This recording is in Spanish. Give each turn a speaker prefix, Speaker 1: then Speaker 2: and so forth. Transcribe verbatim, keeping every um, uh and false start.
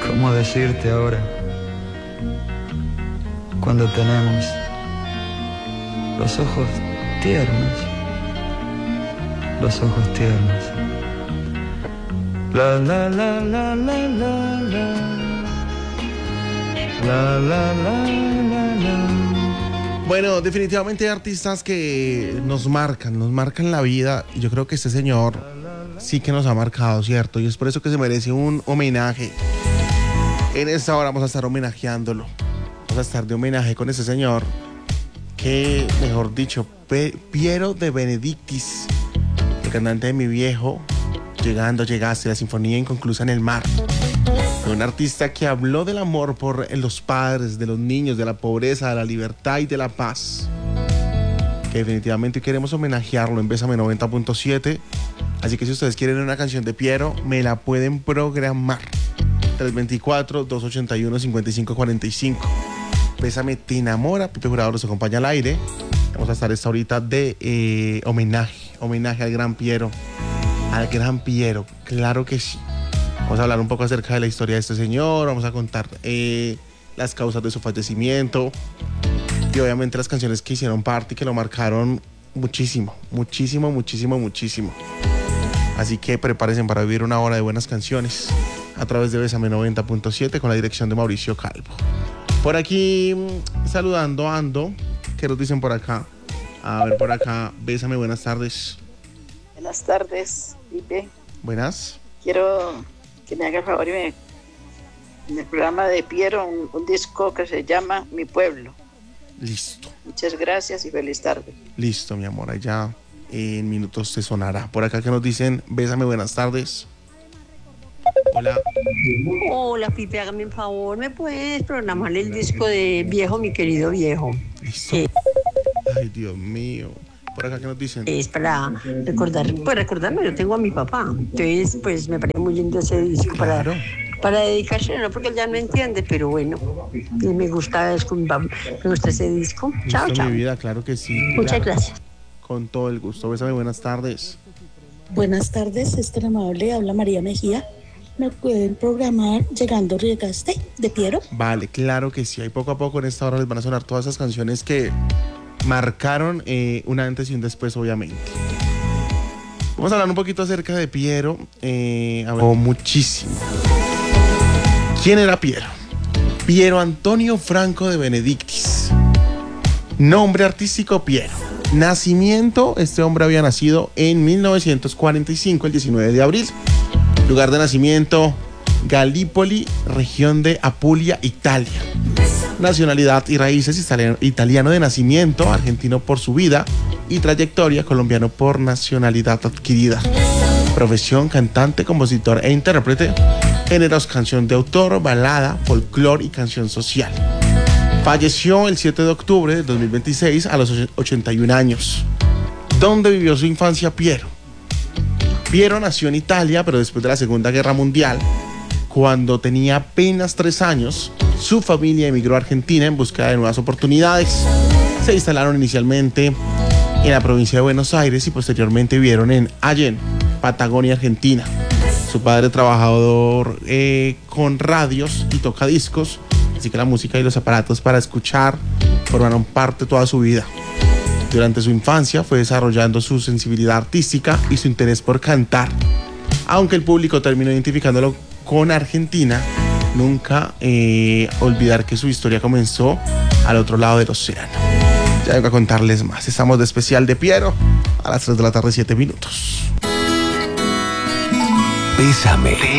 Speaker 1: ¿Cómo decirte ahora? Cuando tenemos los ojos tiernos, los ojos tiernos. La la la la la la la, la la la la la.
Speaker 2: Bueno, definitivamente hay artistas que nos marcan, nos marcan la vida. Y yo creo que este señor sí que nos ha marcado, ¿cierto? Y es por eso que se merece un homenaje. En esta hora vamos a estar homenajeándolo. Vamos a estar de homenaje con ese señor que, mejor dicho, P- Piero de Benedictis, el cantante de Mi Viejo, Llegando, Llegaste, la Sinfonía Inconclusa en el Mar. Fue un artista que habló del amor por los padres, de los niños, de la pobreza, de la libertad y de la paz. Que definitivamente queremos homenajearlo en Bésame noventa punto siete. Así que si ustedes quieren una canción de Piero, me la pueden programar. tres dos cuatro, dos ocho uno, cinco cinco cuatro cinco. Bésame te enamora. Pipe Jurado los acompaña al aire. Vamos a estar esta horita de eh, homenaje. Homenaje al gran Piero. Al gran Piero, claro que sí. Vamos a hablar un poco acerca de la historia de este señor. Vamos a contar eh, las causas de su fallecimiento. Y obviamente las canciones que hicieron parte y que lo marcaron muchísimo. Muchísimo, muchísimo, muchísimo. Así que prepárense para vivir una hora de buenas canciones a través de Bésame noventa punto siete con la dirección de Mauricio Calvo. Por aquí, saludando ando. ¿Qué nos dicen por acá? A ver, por acá, Bésame, buenas tardes.
Speaker 3: Buenas tardes, Pipe.
Speaker 2: Buenas.
Speaker 3: Quiero que me haga el favor y me... En el programa de Piero, un, un disco que se llama Mi Pueblo.
Speaker 2: Listo.
Speaker 3: Muchas gracias y feliz tarde.
Speaker 2: Listo, mi amor, allá en minutos te sonará. Por acá que nos dicen, Bésame, buenas tardes. Hola.
Speaker 4: Hola, Pipe, hágame un favor, ¿me puedes programar el disco de Viejo, mi querido viejo?
Speaker 2: Listo.
Speaker 4: Sí.
Speaker 2: Ay, Dios mío. Por acá que nos dicen.
Speaker 4: Es para recordar, pues recordarme, yo tengo a mi papá, entonces pues me parece muy lindo ese disco para,
Speaker 2: Claro.
Speaker 4: para dedicárselo, no porque él ya no entiende, pero bueno, me gusta, es con- me gusta ese disco. Chao,
Speaker 2: Listo,
Speaker 4: chao.
Speaker 2: mi vida, claro que sí.
Speaker 4: Muchas gracias.
Speaker 2: Con todo el gusto. Bésame, buenas tardes.
Speaker 5: Buenas tardes, es tan amable, habla María Mejía. ¿Me pueden programar Llegando, Llegaste de Piero?
Speaker 2: Vale, claro que sí. Ahí poco a poco en esta hora les van a sonar todas esas canciones que marcaron eh, un antes y un después, obviamente. Vamos a hablar un poquito acerca de Piero. Eh, a ver, oh, muchísimo. ¿Quién era Piero? Piero Antonio Franco de Benedictis. Nombre artístico Piero. Nacimiento, este hombre había nacido en mil novecientos cuarenta y cinco, el diecinueve de abril. Lugar de nacimiento, Galípoli, región de Apulia, Italia. Nacionalidad y raíces, italiano, italiano de nacimiento, argentino por su vida y trayectoria, colombiano por nacionalidad adquirida. Profesión, cantante, compositor e intérprete. Géneros, canción de autor, balada, folclore y canción social. Falleció el siete de octubre de dos mil veintiséis a los ochenta y un años. ¿Dónde vivió su infancia Piero? Piero nació en Italia, pero después de la Segunda Guerra Mundial, cuando tenía apenas tres años, su familia emigró a Argentina en busca de nuevas oportunidades. Se instalaron inicialmente en la provincia de Buenos Aires y posteriormente vivieron en Allen, Patagonia, Argentina. Su padre trabajador eh, con radios y tocadiscos, así que la música y los aparatos para escuchar formaron parte de toda su vida. Durante su infancia fue desarrollando su sensibilidad artística y su interés por cantar. Aunque el público terminó identificándolo con Argentina, nunca eh, olvidar que su historia comenzó al otro lado del océano. Ya vengo a contarles más. Estamos de especial de Piero a las tres de la tarde, siete minutos.
Speaker 6: Bésame.